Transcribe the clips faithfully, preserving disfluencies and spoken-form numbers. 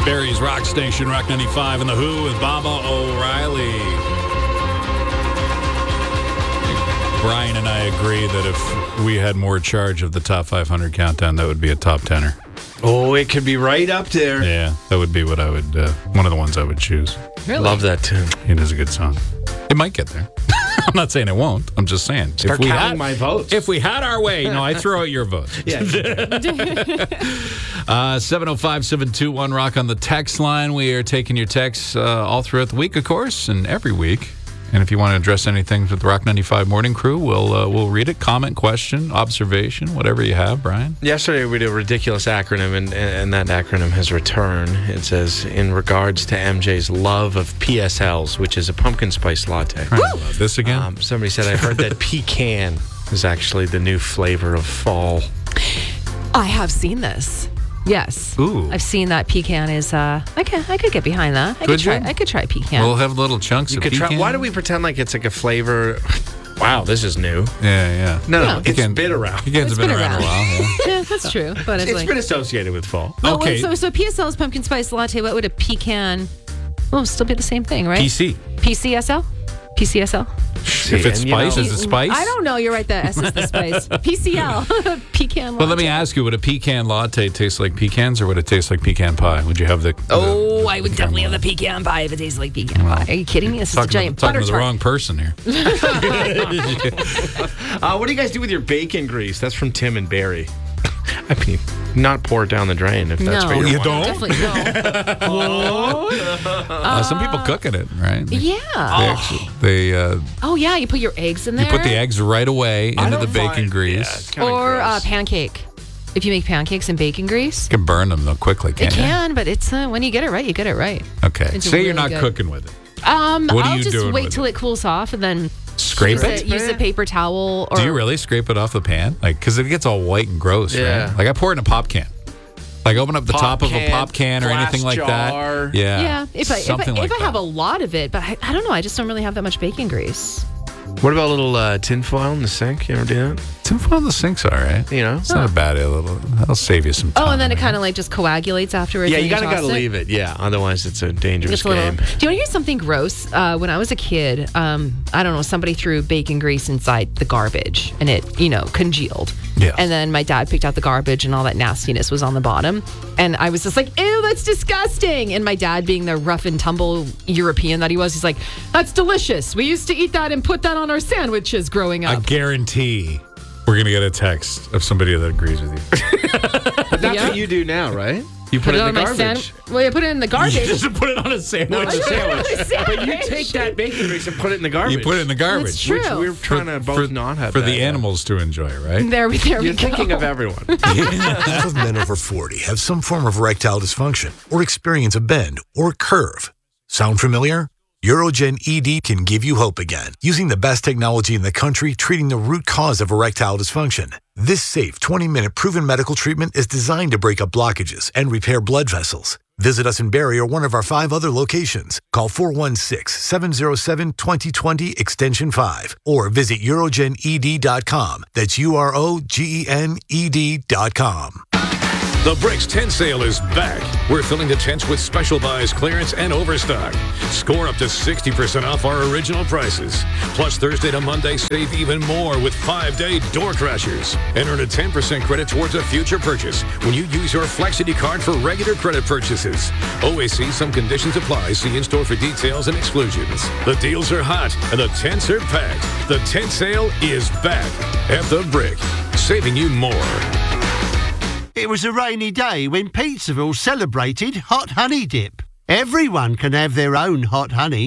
Barry's Rock Station, Rock ninety-five, and The Who with Baba O'Reilly. Brian and I agree that if we had more charge of the top five hundred countdown, that would be a top tenner. Oh, it could be right up there. Yeah, that would be what I would, uh, one of the ones I would choose. Really? Love that tune. It is a good song. It might get there. I'm not saying it won't. I'm just saying. Start if we counting had, my votes. If we had our way, no, I throw out your votes. Yeah. uh, seven oh five, seven two one, Rock on the text line. We are taking your texts uh, all throughout the week, of course, and every week. And if you want to address anything with the Rock ninety-five Morning Crew, we'll uh, we'll read it. Comment, question, observation, whatever you have, Brian. Yesterday we did a ridiculous acronym, and, and that acronym has returned. It says, in regards to M J's love of P S Ls, which is a pumpkin spice latte. Love this again? Um, somebody said, I heard that pecan is actually the new flavor of fall. I have seen this. Yes. Ooh. I've seen that pecan is, uh, I can, I could get behind that. I Could could try, you? I could try pecan. We'll have little chunks You of could pecan. try. Why do we pretend like it's like a flavor? Wow, this is new. Yeah, yeah. No, Yeah. no, it's Pecan- been around. Pecan's It's been, been around, around. a while. Yeah. Yeah, that's true. But it's, It's like, been associated with fall. oh, Okay. So, so P S L's pumpkin spice latte, what would a pecan, well, it'll still be the same thing, right? P C. P C S L? P C S L? If it's and, you spice, know- is it spice? I don't know. You're right. The S is the spice. P C L. Pecan latte. But let me ask you, would a pecan latte taste like pecans or would it taste like pecan pie? Would you have the... Oh, the, I would definitely have the pecan pie if it tastes like pecan pie. Are you kidding me? This is a Talking, giant to, talking butter to the tart. wrong person here. Uh, what do you guys do with your bacon grease? That's from Tim and Barry. I mean, not pour it down the drain if that's No. what you're You wanting. don't? Definitely no. Uh, some people cook in it, right? They, Yeah. They, actually, they uh, Oh, yeah. You put your eggs in there. you put the eggs right away I into the don't bacon find- grease. Yeah, it's kinda Or uh, gross. pancake. If you make pancakes in bacon grease, You can burn them though quickly, can't it you? can, but it's uh, when you get it right, you get it right. Okay. It's Say you're really not good. cooking with it. Um, What are I'll you just doing wait with till it? it cools off and then Scrape use, it? a, use a paper towel. Or Do you really scrape it off the pan? Like, because it gets all white and gross, Yeah. right? Like, I pour it in a pop can. Like, open up the Pop top of a can, pop can or glass anything like jar. that. Yeah. Yeah, if I if I, Something like if I have that. a lot of it, but I, I don't know, I just don't really have that much bacon grease. What about a little uh, tin foil in the sink? You ever do that? Tinfoil in the sink's all right. You know? It's not a bad idea. That'll save you some time. Oh, and then it kind of like just coagulates afterwards. Yeah, when you gotta toss gotta it. leave it. Yeah, otherwise it's a dangerous Just a little. game. Do you want to hear something gross? Uh, when I was a kid, um, I don't know, somebody threw bacon grease inside the garbage, and it, you know, congealed. Yeah. And then my dad picked out the garbage, and all that nastiness was on the bottom. And I was just like, "Ew, that's disgusting!" And my dad, being the rough and tumble European that he was, he's like, "That's delicious. We used to eat that and put that on our sandwiches growing I up." guarantee we're going to get a text of somebody that agrees with you. But that's Yeah. what you do now, right? You put, Put it it in on the my garbage. sandwich. Well, you put it in the garbage. Just put it on a sandwich. No, it's a sandwich. Sandwich. But you take that bacon grease and put it in the garbage. You put it in the garbage. That's true. Which we're trying to both not have For that, the yeah. animals to enjoy, right? There we there we You're go. thinking of everyone. Half of men over forty have some form of erectile dysfunction or experience a bend or curve. Sound familiar? Urogen E D can give you hope again, using the best technology in the country treating the root cause of erectile dysfunction. This safe twenty-minute proven medical treatment is designed to break up blockages and repair blood vessels. Visit us in Barrie or one of our five other locations. Call four one six, seven zero seven, two zero two zero extension five or visit urogen e d dot com. That's U R O G E N E D dot com. The Bricks tent sale is back. We're filling the tents with special buys, clearance, and overstock. Score up to sixty percent off our original prices. Plus, Thursday to Monday, save even more with five-day door crashers. And earn a ten percent credit towards a future purchase when you use your Flexity card for regular credit purchases. Always see some conditions apply. See in-store for details and exclusions. The deals are hot and the tents are packed. The tent sale is back at The Brick, saving you more. It was a rainy day when Pizzaville celebrated Hot Honey Dip. Everyone can have their own hot honey.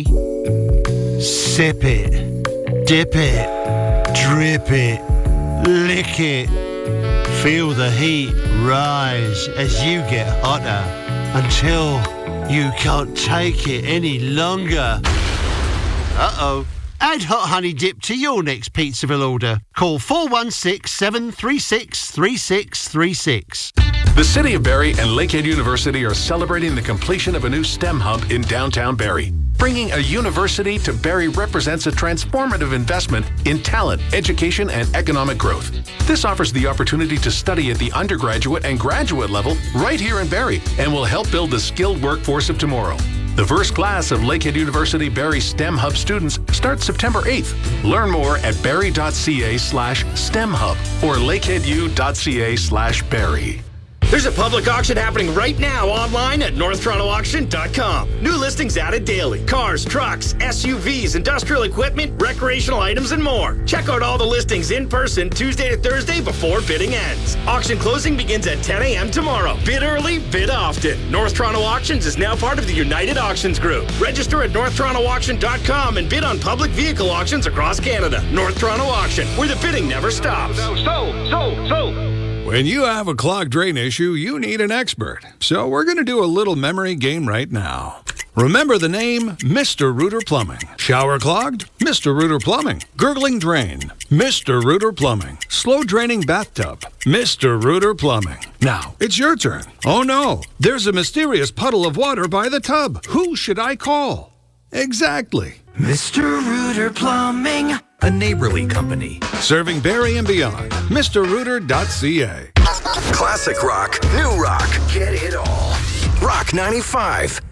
Sip it, dip it, drip it, lick it. Feel the heat rise as you get hotter until you can't take it any longer. Uh-oh. Add Hot Honey Dip to your next Pizzaville order. Call four one six, seven three six, three six three six. The City of Barrie and Lakehead University are celebrating the completion of a new STEM hub in downtown Barrie. Bringing a university to Barrie represents a transformative investment in talent, education, and economic growth. This offers the opportunity to study at the undergraduate and graduate level right here in Barrie and will help build the skilled workforce of tomorrow. The first class of Lakehead University Barrie STEM Hub students starts September eighth. Learn more at barrie.ca slash STEM Hub or lakeheadu.ca slash Barrie. There's a public auction happening right now online at north toronto auction dot com. New listings added daily. Cars, trucks, S U Vs, industrial equipment, recreational items, and more. Check out all the listings in person Tuesday to Thursday before bidding ends. Auction closing begins at ten a.m. tomorrow. Bid early, bid often. North Toronto Auctions is now part of the United Auctions Group. Register at north toronto auction dot com and bid on public vehicle auctions across Canada. North Toronto Auction, where the bidding never stops. So, so, so, so. When you have a clogged drain issue, you need an expert. So we're going to do a little memory game right now. Remember the name Mister Rooter Plumbing. Shower clogged? Mister Rooter Plumbing. Gurgling drain? Mister Rooter Plumbing. Slow draining bathtub? Mister Rooter Plumbing. Now, it's your turn. Oh no, there's a mysterious puddle of water by the tub. Who should I call? Exactly. Mister Rooter Plumbing, a neighborly company. Serving Barrie and beyond. Mister Rooter dot C A. Classic rock, new rock, get it all. Rock ninety-five.